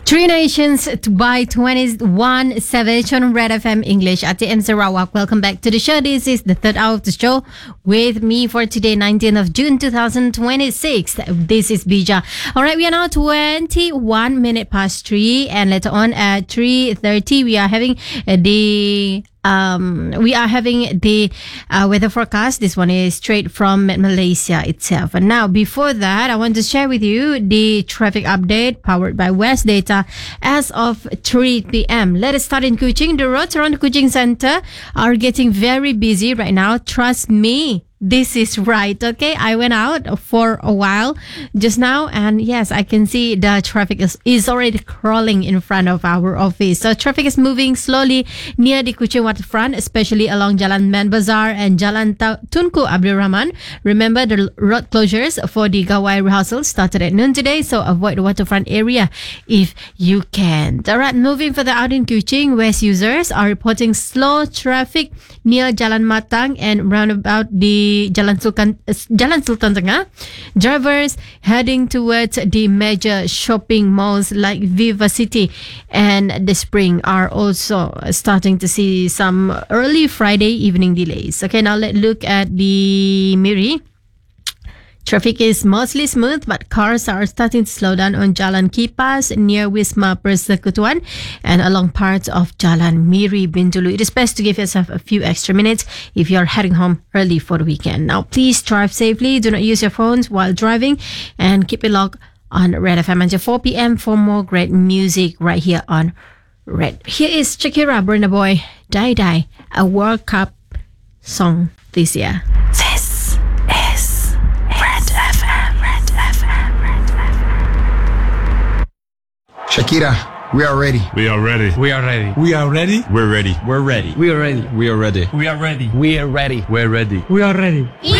Three Nations by 21 Savage on Red FM English at the Sarawak. Welcome back to the show. This is the third hour of the show with me for today, 19th of June 2026. This is Bija. All right, we are now 21 minutes past 3, and later on at 3:30 we are having the weather forecast. This one is straight from Malaysia itself. And now, before that, I want to share with you the traffic update powered by West Data as of 3 p.m. Let us start in Kuching. The roads around the Kuching Center are getting very busy right now. Trust me. This is right, okay? I went out for a while just now, and yes, I can see the traffic is already crawling in front of our office. So traffic is moving slowly near the Kuching waterfront, especially along Jalan Man Bazaar and Jalan Tunku Abdul Rahman. Remember, the road closures for the Gawai rehearsal started at noon today, so avoid the waterfront area if you can. Alright, moving further out in Kuching, West users are reporting slow traffic near Jalan Matang and roundabout the Jalan Sultan Tengah. Drivers heading towards the major shopping malls like Viva City and The Spring are also starting to see some early Friday evening delays. Okay, now let's look at the Miri. Traffic is mostly smooth, but cars are starting to slow down on Jalan Kipas near Wisma Persekutuan and along parts of Jalan Miri Bintulu. It is best to give yourself a few extra minutes if you're heading home early for the weekend. Now, please drive safely. Do not use your phones while driving, and keep it locked on Red FM until 4 p.m. for more great music right here on Red. Here is Shakira, Burna Boy, Die Die, a World Cup song this year. Shakira, we are ready. We are ready. We are ready. We are ready. We're ready. We're ready. We are ready. We are ready. We are ready. We are ready. We're ready. We're ready. We are ready.